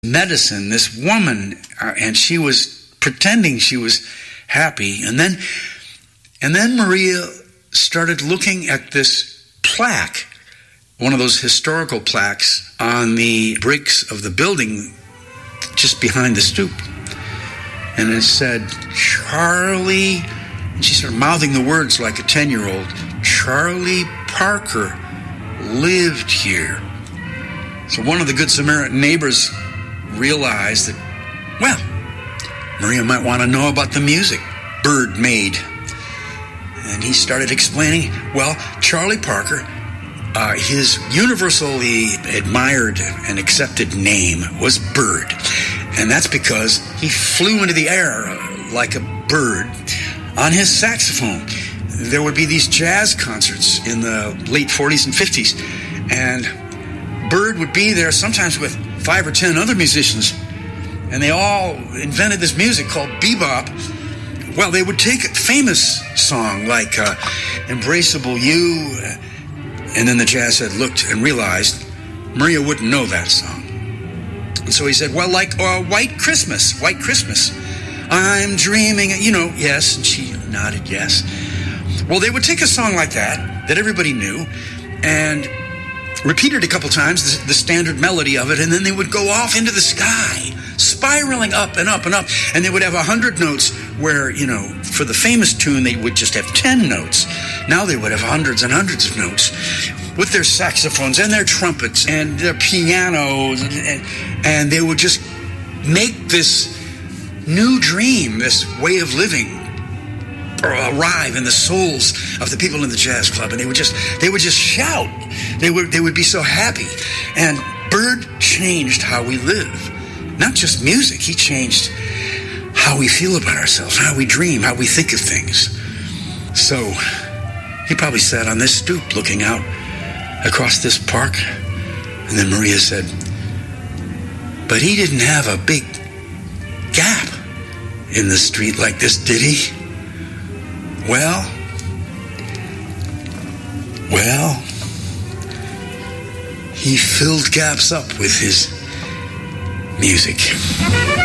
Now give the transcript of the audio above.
medicine, this woman, and she was pretending she was happy. And then Maria started looking at this plaque, one of those historical plaques on the bricks of the building just behind the stoop. And it said, Charlie, and she started mouthing the words like a 10-year-old, Charlie Parker lived here. So one of the Good Samaritan neighbors realized that, well, Maria might want to know about the music Bird made. And he started explaining, well, Charlie Parker, his universally admired and accepted name was Bird. And that's because he flew into the air like a bird on his saxophone. There would be these jazz concerts in the late 40s and 50s. And Bird would be there sometimes with 5 or 10 other musicians. And they all invented this music called bebop. Well, they would take a famous song like Embraceable You. And then the jazz head looked and realized Maria wouldn't know that song. And so he said, well, like White Christmas. I'm dreaming, yes. And she nodded yes. Well, they would take a song like that everybody knew and repeat it a couple times, the standard melody of it, and then they would go off into the sky, spiraling up and up and up. And they would have 100 notes where, for the famous tune, they would just have 10 notes. Now they would have hundreds and hundreds of notes with their saxophones and their trumpets and their pianos. And they would just make this new dream, this way of living, arrive in the souls of the people in the jazz club. And they would just shout. They would be so happy. And Bird changed how we live. Not just music. He changed how we feel about ourselves, how we dream, how we think of things. So he probably sat on this stoop looking out across this park. And then Maria said, but he didn't have a big gap in the street like this, did he? Well, he filled gaps up with his music.